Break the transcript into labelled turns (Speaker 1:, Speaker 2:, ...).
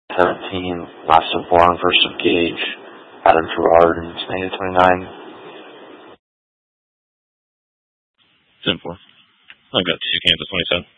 Speaker 1: 17, last of Bourne versus Gage, Adam Gerard, and Snake 29.
Speaker 2: 10-4. I've got 2 cans of 27.